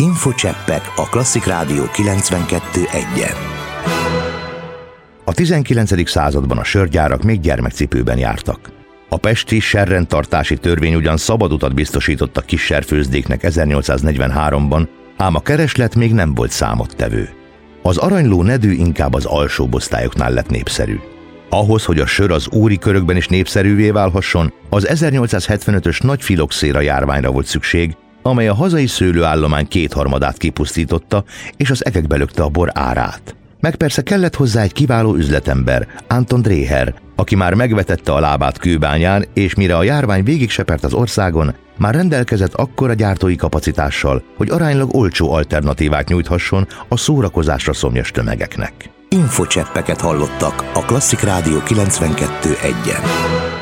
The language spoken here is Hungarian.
Infocseppek a Klasszik Rádió 92.1-en. A 19. században a sörgyárak még gyermekcipőben jártak. A pesti serrendtartási törvény ugyan szabad utat biztosított a kis serfőzdéknek 1843-ban, ám a kereslet még nem volt számottevő. Az aranyló nedű inkább az alsóbb osztályoknál lett népszerű. Ahhoz, hogy a sör az úri körökben is népszerűvé válhasson, az 1875-ös nagy filoxéra járványra volt szükség, amely a hazai szőlőállomány 2/3-át kipusztította, és az egekbe lökte a bor árát. Meg persze kellett hozzá egy kiváló üzletember, Anton Dreher, aki már megvetette a lábát kőbányán, és mire a járvány végig sepert az országon, már rendelkezett akkora gyártói kapacitással, hogy aránylag olcsó alternatívát nyújthasson a szórakozásra szomjas tömegeknek. Infocseppeket hallottak a Klasszik Rádió 92.1-en.